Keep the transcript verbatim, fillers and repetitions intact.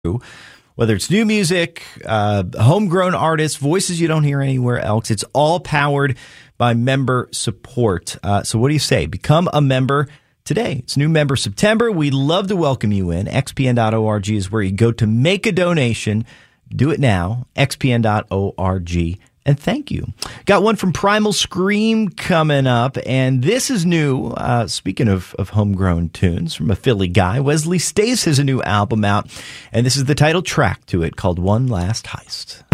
Whether it's new music, uh, homegrown artists, voices you don't hear anywhere else, it's all powered by member support. Uh, so what do you say? Become a member today. It's New Member September. We'd love to welcome you in. x p n dot org is where you go to make a donation. Do it now. x p n dot org. And thank you. Got one from Primal Scream coming up, and this is new. Uh, speaking of, of homegrown tunes from a Philly guy, Wesley Stace has a new album out, and this is the title track to it called One Last Heist.